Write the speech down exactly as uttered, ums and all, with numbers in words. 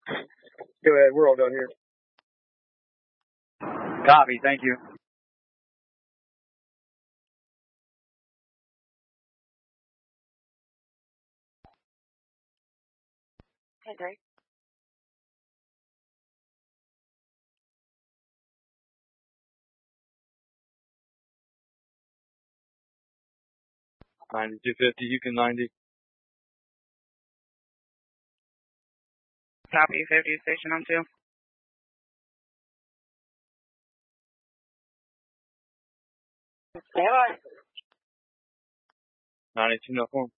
Go ahead. We're all done here. Copy. Thank you. Hey, Drake. ninety-two fifty, Yukon ninety. Copy, fifty, station on two. Stand by. ninety-two, no form.